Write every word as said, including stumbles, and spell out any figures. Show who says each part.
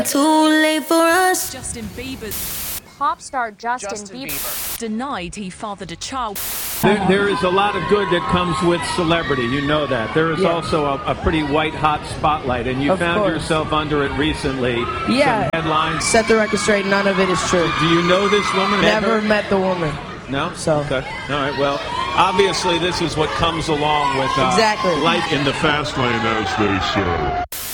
Speaker 1: Too late for us.
Speaker 2: Justin Bieber.
Speaker 3: Pop star Justin,
Speaker 4: Justin
Speaker 3: Bieber.
Speaker 4: Bieber.
Speaker 2: Denied he fathered a child.
Speaker 5: There, there is a lot of good that comes with celebrity. You know that. There is
Speaker 6: Yeah.
Speaker 5: also a, a pretty white hot spotlight, and you
Speaker 6: Of
Speaker 5: found
Speaker 6: course.
Speaker 5: yourself under it recently.
Speaker 6: Yeah.
Speaker 5: Some headlines.
Speaker 6: Set the record straight, none of it is true.
Speaker 5: Do you know this woman? Met
Speaker 6: Never
Speaker 5: her?
Speaker 6: met the woman.
Speaker 5: No?
Speaker 6: So.
Speaker 5: Okay. All right. Well, obviously, this is what comes along with uh,
Speaker 6: Exactly.
Speaker 5: life
Speaker 7: In the fast lane, as they say.